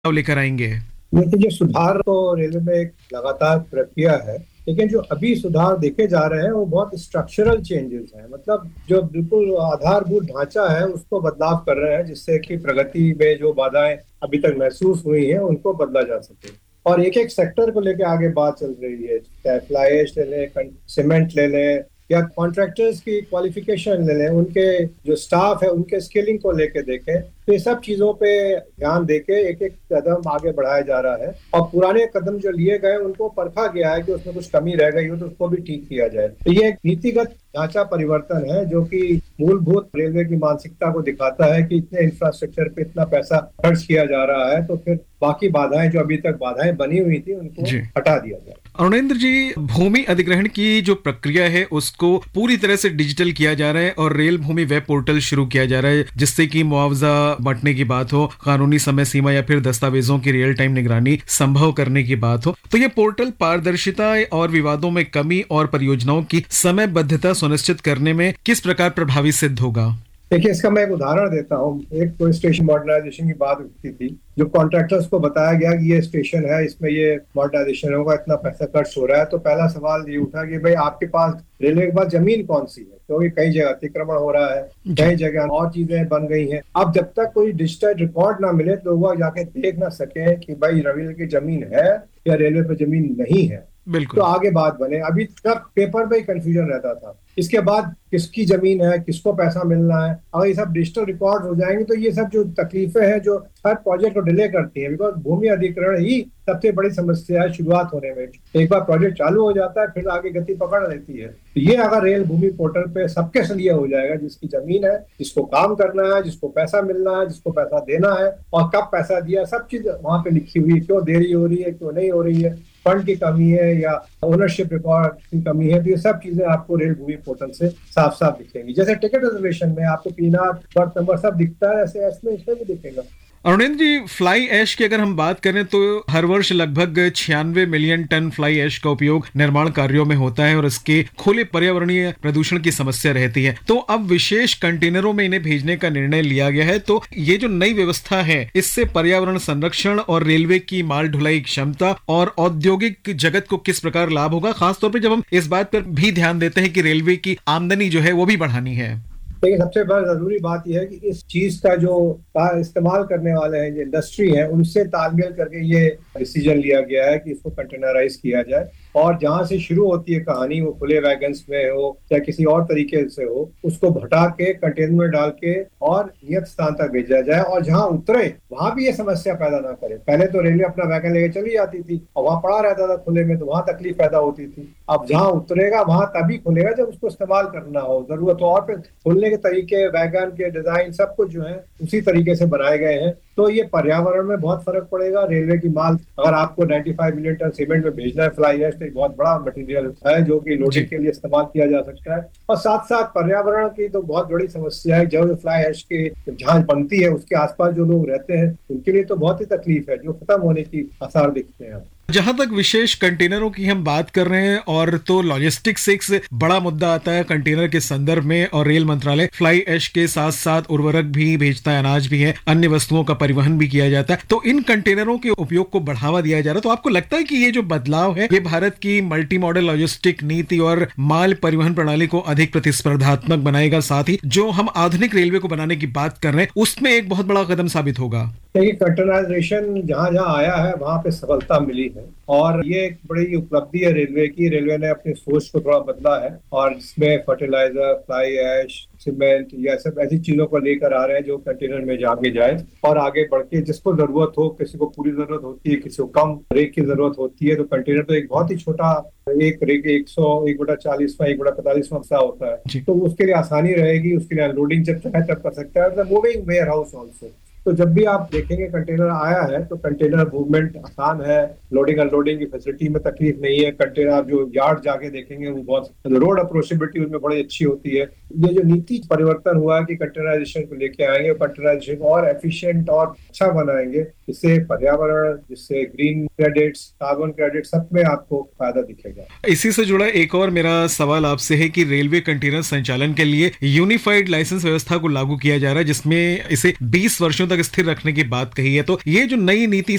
लेकर आएंगे? देखिए, जो सुधार तो रेलवे में एक लगातार प्रक्रिया है, लेकिन जो अभी सुधार देखे जा रहे हैं वो बहुत स्ट्रक्चरल चेंजेस हैं। मतलब जो बिल्कुल आधारभूत ढांचा है उसको बदलाव कर रहे हैं, जिससे कि प्रगति में जो बाधाएं अभी तक महसूस हुई हैं उनको बदला जा सके। और एक एक सेक्टर को लेकर आगे बात चल रही है, चाहे फ्लाई ऐश ले लें, सीमेंट ले लें, या कॉन्ट्रैक्टर्स की क्वालिफिकेशन ले लें, उनके जो स्टाफ है उनके स्किलिंग को लेके देखें। तो ये सब चीजों पे ध्यान देके एक एक कदम आगे बढ़ाया जा रहा है, और पुराने कदम जो लिए गए उनको परखा गया है कि उसमें कुछ कमी रह गई हो तो उसको भी ठीक किया जाए। तो ये एक नीतिगत ढांचा परिवर्तन है जो कि मूलभूत रेलवे की मानसिकता को दिखाता है कि इतने इंफ्रास्ट्रक्चर पे इतना पैसा खर्च किया जा रहा है, तो फिर बाकी बाधाएं जो अभी तक बाधाएं बनी हुई थी उनको हटा दिया जाए। अरुणेंद्र जी, भूमि अधिग्रहण की जो प्रक्रिया है उसको पूरी तरह से डिजिटल किया जा रहा है और रेल भूमि वेब पोर्टल शुरू किया जा रहा है, जिससे कि मुआवजा बांटने की बात हो, कानूनी समय सीमा या फिर दस्तावेजों की रियल टाइम निगरानी संभव करने की बात हो। तो ये पोर्टल पारदर्शिता और विवादों में कमी और परियोजनाओं की समयबद्धता सुनिश्चित करने में किस प्रकार प्रभावी सिद्ध होगा? देखिए, इसका मैं एक उदाहरण देता हूँ। एक कोई स्टेशन मॉडर्नाइजेशन की बात उठती थी, जो कॉन्ट्रैक्टर्स को बताया गया कि ये स्टेशन है, इसमें ये मॉडर्नाइजेशन होगा, इतना पैसा खर्च हो रहा है। तो पहला सवाल ये उठा कि भाई आपके पास, रेलवे के पास जमीन कौन सी है, क्योंकि कई जगह अतिक्रमण हो रहा है, कई जगह और चीजें बन गई हैं। अब जब तक कोई डिजिटल रिकॉर्ड ना मिले तो लोग जाके देख ना सके कि भाई रेलवे की जमीन है या रेलवे पे जमीन नहीं है, तो आगे बात बने। अभी तक पेपर पे ही कंफ्यूजन रहता था। इसके बाद किसकी जमीन है, किसको पैसा मिलना है, अगर ये सब डिजिटल रिकॉर्ड हो जाएंगे तो ये सब जो तकलीफें हैं जो हर प्रोजेक्ट को डिले करती है, बिकॉज भूमि अधिग्रहण ही सबसे बड़ी समस्या है शुरुआत होने में। एक बार प्रोजेक्ट चालू हो जाता है फिर आगे गति पकड़ लेती है। तो ये अगर रेल भूमि पोर्टल पे सबके लिए हो जाएगा, जिसकी जमीन है, जिसको काम करना है, जिसको पैसा मिलना है, जिसको पैसा देना है और कब पैसा दिया, सब चीज वहां पे लिखी हुई है। क्यों देरी हो रही है, क्यों नहीं हो रही है, फंड की कमी है या ओनरशिप रिकॉर्ड की कमी है, तो ये सब चीजें आपको रेल भूमि पोर्टल से साफ साफ दिखेंगी। जैसे टिकट रिजर्वेशन में आपको पीनआर, बर्थ नंबर सब दिखता है, ऐसे इसमें भी दिखेगा। अरुणेंद्र जी, फ्लाई ऐश की अगर हम बात करें तो हर वर्ष लगभग 96 मिलियन टन फ्लाई ऐश का उपयोग निर्माण कार्यों में होता है और इसके खुले पर्यावरणीय प्रदूषण की समस्या रहती है। तो अब विशेष कंटेनरों में इन्हें भेजने का निर्णय लिया गया है। तो ये जो नई व्यवस्था है, इससे पर्यावरण संरक्षण और रेलवे की माल ढुलाई क्षमता और औद्योगिक जगत को किस प्रकार लाभ होगा, खासतौर पर जब हम इस बात पर भी ध्यान देते हैं कि रेलवे की आमदनी जो है वो भी बढ़ानी है? लेकिन सबसे बड़ा जरूरी बात यह है कि इस चीज का जो इस्तेमाल करने वाले हैं, जो इंडस्ट्री है, उनसे तालमेल करके ये डिसीजन लिया गया है कि इसको कंटेनराइज किया जाए। और जहां से शुरू होती है कहानी, वो खुले वैगन्स में हो या किसी और तरीके से हो, उसको भटा के कंटेनर में डाल के और नियत स्थान तक भेजा जाए। और जहां उतरे वहां भी ये समस्या पैदा ना करे। पहले तो रेलवे अपना वैगन लेके चली जाती थी और वहां पड़ा रहता था खुले में, तो वहां तकलीफ पैदा होती थी। अब जहां उतरेगा वहां तभी खुलेगा जब उसको इस्तेमाल करना हो, जरूरत हो। और फिर खुलने के तरीके, वैगन के डिजाइन, सब कुछ जो है उसी तरीके से बनाए गए हैं। तो ये पर्यावरण में बहुत फर्क पड़ेगा। रेलवे की माल, अगर आपको 95 मिलियन टन सीमेंट में भेजना है फ्लाई ऐश, तो एक बहुत बड़ा मटेरियल है जो कि लोडिंग के लिए इस्तेमाल किया जा सकता है। और साथ साथ पर्यावरण की तो बहुत बड़ी समस्या है। जो फ्लाई ऐश की जहां बनती है उसके आसपास जो लोग रहते हैं उनके लिए तो बहुत ही तकलीफ है, जो खत्म होने की आसार दिखते हैं। जहां तक विशेष कंटेनरों की हम बात कर रहे हैं, और तो लॉजिस्टिक्स एक बड़ा मुद्दा आता है कंटेनर के संदर्भ में, और रेल मंत्रालय फ्लाई ऐश के साथ साथ उर्वरक भी भेजता है, अनाज भी है, अन्य वस्तुओं का परिवहन भी किया जाता है। तो इन कंटेनरों के उपयोग को बढ़ावा दिया जा रहा है। तो आपको लगता है कि ये जो बदलाव है, ये भारत की मल्टी मॉडल लॉजिस्टिक नीति और माल परिवहन प्रणाली को अधिक प्रतिस्पर्धात्मक बनाएगा, साथ ही जो हम आधुनिक रेलवे को बनाने की बात कर रहे हैं उसमें एक बहुत बड़ा कदम साबित होगा? देखिए, कंटेनराइजेशन जहां जहां आया है वहां पे सफलता मिली है, और ये एक बड़ी उपलब्धि है रेलवे की। रेलवे ने अपनी सोच को थोड़ा बदला है और इसमें फर्टिलाइजर, फ्लाई ऐश, सीमेंट, या सब ऐसी चीजों को लेकर आ रहे हैं जो कंटेनर में जाके जाए और आगे बढ़ के जिसको जरूरत हो, किसी को पूरी जरूरत होती है, किसी को कम रेक की जरूरत होती है, तो कंटेनर तो एक बहुत ही छोटा, एक रेक 100, 1/40, 1/45 सा होता है, तो उसके लिए आसानी रहेगी। उसके लिए अनलोडिंग जब चाहे तब कर सकता है। मूविंग वेयर हाउस ऑल्सो, तो जब भी आप देखेंगे कंटेनर आया है तो कंटेनर मूवमेंट आसान है, लोडिंग अनलोडिंग की फैसिलिटी में तकलीफ नहीं है। कंटेनर आप जो यार्ड जाके देखेंगे वो बहुत, रोड अप्रोचेबिलिटी उसमें बड़ी अच्छी होती है। ये जो नीति परिवर्तन हुआ है कि कंटेनराइजेशन को लेके आएंगे, कंटेनराइजेशन और एफिशिएंट और अच्छा बनाएंगे, इससे पर्यावरण, जिससे ग्रीन क्रेडिट्स, कार्बन क्रेडिट, सब में आपको फायदा दिखेगा। इसी से जुड़ा एक और मेरा सवाल आपसे है कि रेलवे कंटेनर संचालन के लिए यूनिफाइड लाइसेंस व्यवस्था को लागू किया जा रहा है, जिसमें इसे 20 वर्षों तक स्थिर रखने की बात कही है। तो ये जो नई नीति